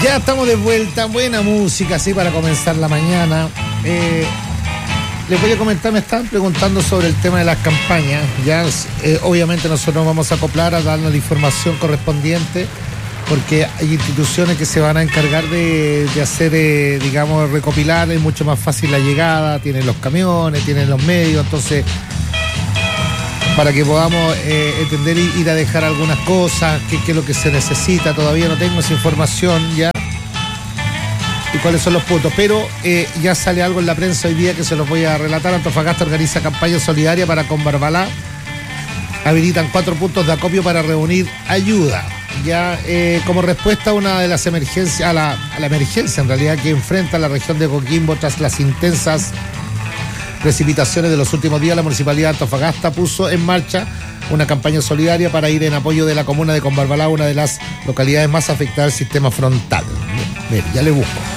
Ya estamos de vuelta, buena música, así para comenzar la mañana. Les voy a comentar, me están preguntando sobre el tema de las campañas. Ya, obviamente nosotros nos vamos a acoplar a darnos la información correspondiente, porque hay instituciones que se van a encargar de hacer, digamos, recopilar. Es mucho más fácil la llegada, tienen los camiones, tienen los medios, entonces para que podamos entender y ir a dejar algunas cosas, qué es lo que se necesita. Todavía no tengo esa información ya y cuáles son los puntos, pero ya sale algo en la prensa hoy día que se los voy a relatar. Antofagasta organiza campaña solidaria para con Barbalá. Habilitan 4 puntos de acopio para reunir ayuda. Ya como respuesta a una de las emergencias, a la emergencia en realidad que enfrenta la región de Coquimbo tras las intensas precipitaciones de los últimos días, la Municipalidad de Antofagasta puso en marcha una campaña solidaria para ir en apoyo de la comuna de Combarbalá, una de las localidades más afectadas del sistema frontal. Mira, ya le busco.